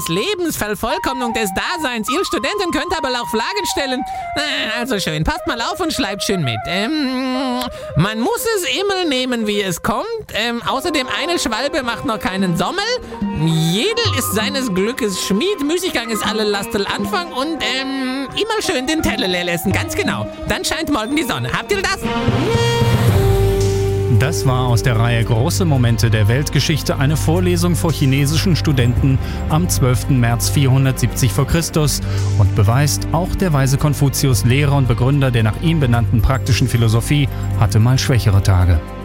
des Lebens, Vervollkommnung des Daseins. Ihr Studenten könnt aber auch Fragen stellen. Also schön, passt mal auf und schreibt schön mit. Man muss es immer nehmen, wie es kommt. Außerdem, eine Schwalbe macht noch keinen Sommel. Jedel ist seines Glückes Schmied. Müßiggang ist alle Lastel Anfang. Und immer schön den Teller leer lassen, ganz genau. Dann scheint morgen die Sonne. Habt ihr das? Das war aus der Reihe Große Momente der Weltgeschichte eine Vorlesung vor chinesischen Studenten am 12. März 470 v. Chr. und beweist, auch der weise Konfuzius, Lehrer und Begründer der nach ihm benannten praktischen Philosophie, hatte mal schwächere Tage.